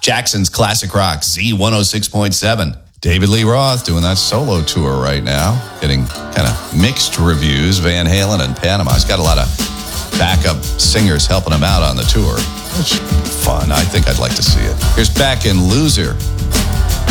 Jackson's Classic Rock, Z106.7. David Lee Roth doing that solo tour right now, getting kind of mixed reviews. Van Halen and Panama. He's got a lot of backup singers helping him out on the tour. It's fun. I think I'd like to see it. Here's Beck and Loser.